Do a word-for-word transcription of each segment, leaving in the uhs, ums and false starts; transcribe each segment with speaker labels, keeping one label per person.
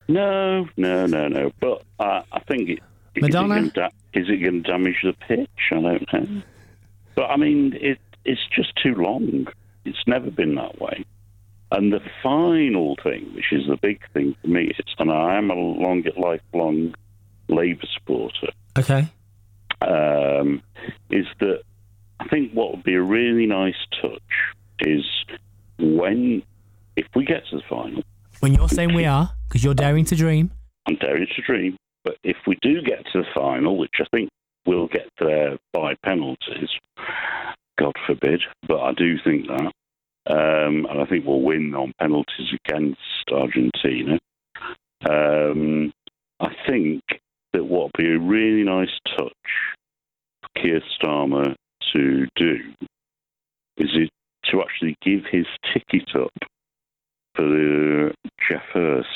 Speaker 1: No, no, no, no. But uh, I think it,
Speaker 2: Madonna?
Speaker 1: Is it, da- is it going to damage the pitch? I don't know. But I mean, it it's just too long. It's never been that way. And the final thing, which is the big thing for me, is, and I am a long, lifelong Labour supporter.
Speaker 2: Okay.
Speaker 1: Um, is that I think what would be a really nice touch is when, if we get to the final.
Speaker 2: When you're saying we are, because you're daring to dream.
Speaker 1: I'm daring to dream. But if we do get to the final, which I think we'll get there by penalties, God forbid, but I do think that, um, and I think we'll win on penalties against Argentina. Um, I think that what would be a really nice touch for Keir Starmer to do is it to actually give his ticket up for the Jeff Hurst.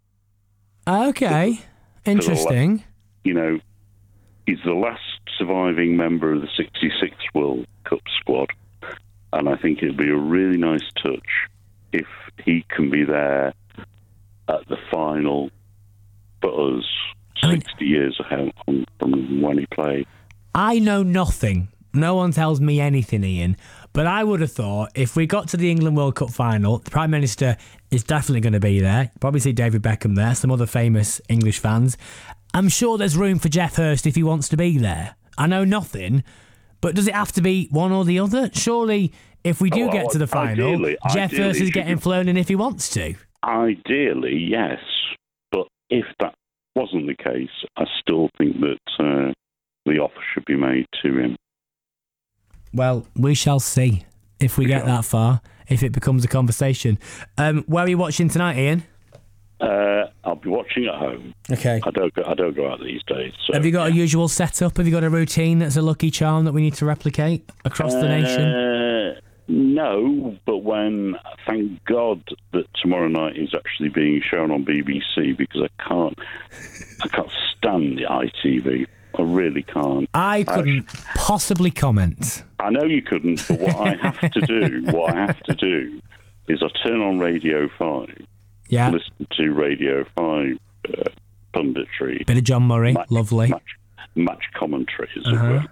Speaker 2: Okay, interesting.
Speaker 1: La- you know, he's the last surviving member of the sixty-six World Cup squad, and I think it'd be a really nice touch if he can be there at the final for us,
Speaker 2: I mean,
Speaker 1: sixty years ahead from when he played.
Speaker 2: I know nothing. No one tells me anything, Ian. But I would have thought if we got to the England World Cup final, the Prime Minister is definitely going to be there. Probably see David Beckham there, some other famous English fans. I'm sure there's room for Jeff Hurst if he wants to be there. I know nothing, but does it have to be one or the other? Surely, if we do
Speaker 1: Oh,
Speaker 2: get to the final,
Speaker 1: ideally,
Speaker 2: Jeff
Speaker 1: ideally
Speaker 2: Hurst is
Speaker 1: should
Speaker 2: getting
Speaker 1: be-
Speaker 2: flown in if he wants to.
Speaker 1: Ideally, yes. But if that wasn't the case, I still think that uh, the offer should be made to him.
Speaker 2: Well, we shall see if we
Speaker 1: We
Speaker 2: get
Speaker 1: shall.
Speaker 2: that far, if it becomes a conversation. Um, where are you watching tonight, Ian?
Speaker 1: Uh, I'll be watching at home.
Speaker 2: Okay.
Speaker 1: I don't go, I don't go out these days. So,
Speaker 2: Have you got a
Speaker 1: yeah.
Speaker 2: usual setup? Have you got a routine that's a lucky charm that we need to replicate across the nation?
Speaker 1: Uh, no, but when, thank God that tomorrow night is actually being shown on B B C, because I can't, I can't stand the I T V. I really can't.
Speaker 2: I couldn't possibly comment.
Speaker 1: I know you couldn't, but what I have to do, what I have to do, is I turn on Radio Five,
Speaker 2: Yeah.
Speaker 1: listen to Radio Five uh, punditry,
Speaker 2: Bit of John Murray.
Speaker 1: match,
Speaker 2: Lovely.
Speaker 1: match, match commentary, as
Speaker 2: Uh-huh.
Speaker 1: it were,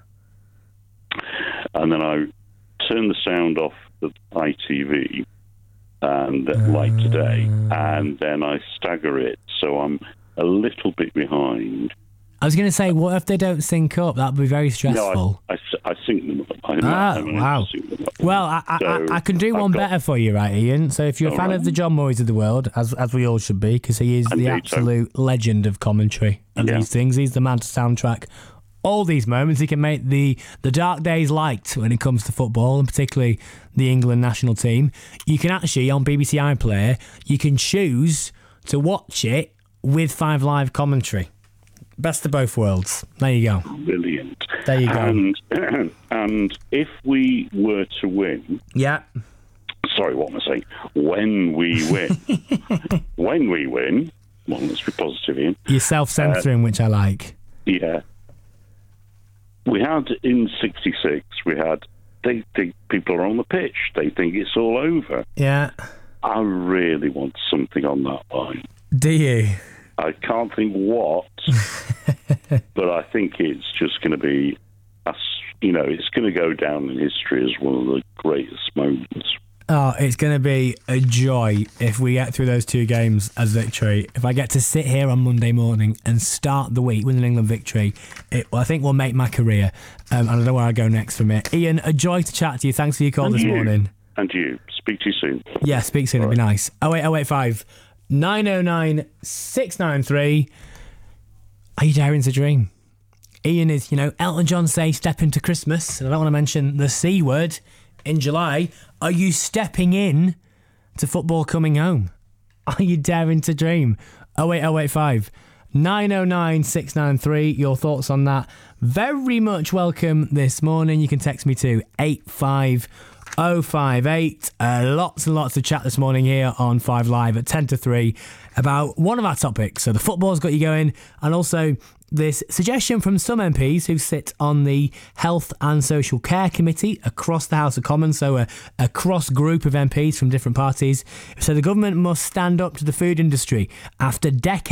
Speaker 1: and then I turn the sound off the I T V, and uh, like today, and then I stagger it, so I'm a little bit behind.
Speaker 2: I was going to say, what if they don't sync up? That'd be very stressful.
Speaker 1: No, I, I, I sync them up. I,
Speaker 2: Ah,
Speaker 1: I manage
Speaker 2: wow.
Speaker 1: to sync them up.
Speaker 2: Well, I, I,
Speaker 1: So,
Speaker 2: I, I can do
Speaker 1: I've
Speaker 2: one
Speaker 1: got-
Speaker 2: better for you, right, Ian? So if you're a
Speaker 1: All
Speaker 2: fan
Speaker 1: right.
Speaker 2: of the John Murrays of the world, as as we all should be, because he is the
Speaker 1: Indeed, so.
Speaker 2: absolute legend of commentary and
Speaker 1: Yeah.
Speaker 2: these things. He's the man to soundtrack all these moments. He can make the, the dark days light when it comes to football, and particularly the England national team. You can actually, on B B C iPlayer, you can choose to watch it with Five Live commentary. Best of both worlds. There you go.
Speaker 1: Brilliant.
Speaker 2: There you go.
Speaker 1: And, and if we were to win,
Speaker 2: Yeah.
Speaker 1: sorry, what am I saying? When we win, when we win, well, let's be positive, Ian.
Speaker 2: You're self-censoring, which I like.
Speaker 1: Yeah. We had in sixty-six, we had, they think people are on the pitch. They think it's all over.
Speaker 2: Yeah.
Speaker 1: I really want something on that line.
Speaker 2: Do you?
Speaker 1: I can't think what, but I think it's just going to be, us, you know, it's going to go down in history as one of the greatest moments.
Speaker 2: Oh, it's going to be a joy if we get through those two games as victory. If I get to sit here on Monday morning and start the week with an England victory, it, well, I think will make my career. Um, and I don't know where I go next from it. Ian, a joy to chat to you. Thanks for your call
Speaker 1: And
Speaker 2: this
Speaker 1: you.
Speaker 2: morning.
Speaker 1: And you. Speak to you soon.
Speaker 2: Yeah, speak soon. It'd be nice. oh eight oh eight five nine oh nine six nine three. Are you daring to dream? Ian is, you know, Elton John say step into Christmas, and I don't want to mention the C word in July. Are you stepping in to football coming home? Are you daring to dream? oh eight oh eight five nine oh nine six nine three. Your thoughts on that? Very much welcome this morning. You can text me to eight five oh five eight. Uh, lots and lots of chat this morning here on Five Live at ten to three about one of our topics. So the football's got you going, and also this suggestion from some M Ps who sit on the Health and Social Care Committee across the House of Commons, so a, a cross group of M Ps from different parties. So the government must stand up to the food industry after decades